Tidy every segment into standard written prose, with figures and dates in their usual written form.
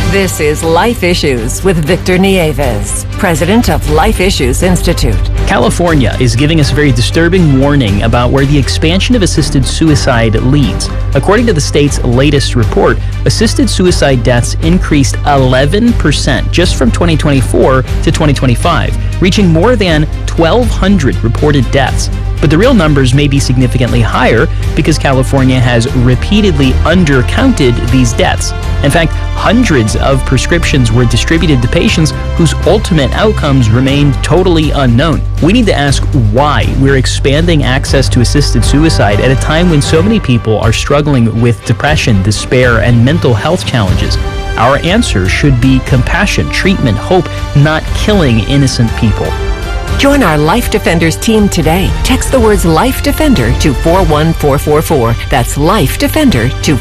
This is Life Issues with Victor Nieves, president of Life Issues Institute. California is giving us a very disturbing warning about where the expansion of assisted suicide leads. According to the state's latest report, assisted suicide deaths increased 11% just from 2024 to 2025, reaching more than 1,200 reported deaths. But the real numbers may be significantly higher because California has repeatedly undercounted these deaths. In fact, hundreds of prescriptions were distributed to patients whose ultimate outcomes remained totally unknown. We need to ask why we're expanding access to assisted suicide at a time when so many people are struggling with depression, despair, and mental health challenges. Our answer should be compassion, treatment, hope, not killing innocent people. Join our Life Defenders team today. Text the words Life Defender to 41444. That's Life Defender to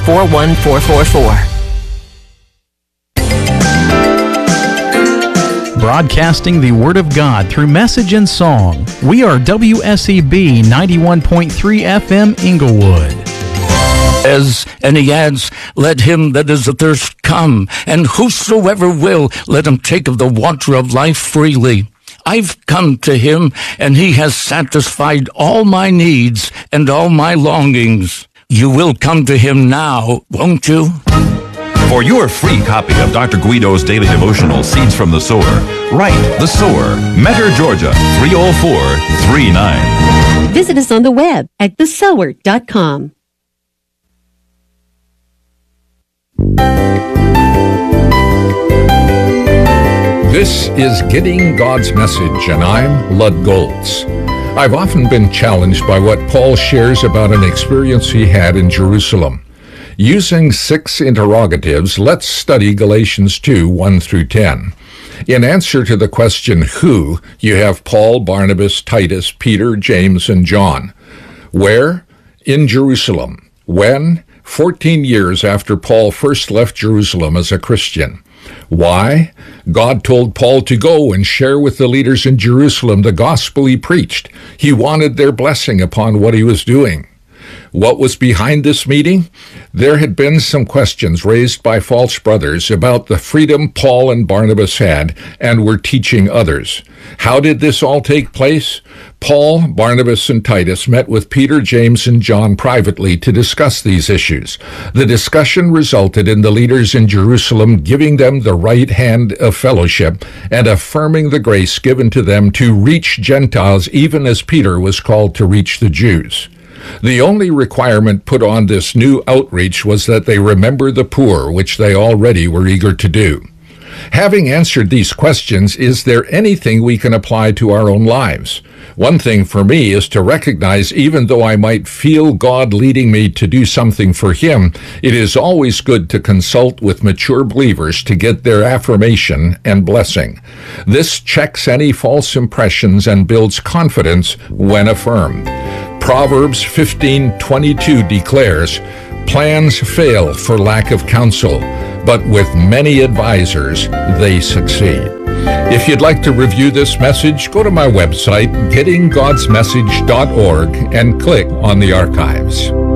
41444. Broadcasting the Word of God through message and song. We are WSEB 91.3 FM Inglewood. And he adds, let him that is athirst come, and whosoever will, let him take of the water of life freely. I've come to him, and he has satisfied all my needs and all my longings. You will come to him now, won't you? For your free copy of Dr. Guido's daily devotional, Seeds from the Sower, write The Sower, Metter, Georgia, 30439. Visit us on the web at thesower.com. This is Getting God's Message, and I'm Lud Goltz. I've often been challenged by what Paul shares about an experience he had in Jerusalem. Using 6 interrogatives, let's study Galatians 2, 1 through 10. In answer to the question, who, you have Paul, Barnabas, Titus, Peter, James, and John. Where? In Jerusalem. When? 14 years after Paul first left Jerusalem as a Christian. Why? God told Paul to go and share with the leaders in Jerusalem the gospel he preached. He wanted their blessing upon what he was doing. What was behind this meeting? There had been some questions raised by false brothers about the freedom Paul and Barnabas had and were teaching others. How did this all take place? Paul, Barnabas, and Titus met with Peter, James, and John privately to discuss these issues. The discussion resulted in the leaders in Jerusalem giving them the right hand of fellowship and affirming the grace given to them to reach Gentiles, even as Peter was called to reach the Jews. The only requirement put on this new outreach was that they remember the poor, which they already were eager to do. Having answered these questions, is there anything we can apply to our own lives? One thing for me is to recognize, even though I might feel God leading me to do something for Him, it is always good to consult with mature believers to get their affirmation and blessing. This checks any false impressions and builds confidence when affirmed. Proverbs 15:22 declares, plans fail for lack of counsel, but with many advisors, they succeed. If you'd like to review this message, go to my website, gettinggodsmessage.org, and click on the archives.